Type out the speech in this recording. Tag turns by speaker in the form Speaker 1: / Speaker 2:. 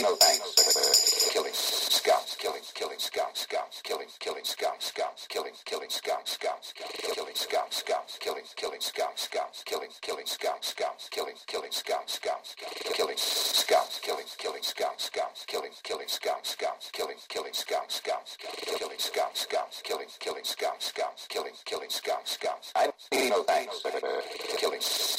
Speaker 1: no thanks for killing scums, killing scums, killing scums, killing scums, killing scums, killing scums, killing scums, killing scums, killing scums, killing scums, killing scums, killing scums, killing scums, killing scums, killing scums. I need no thanks for killing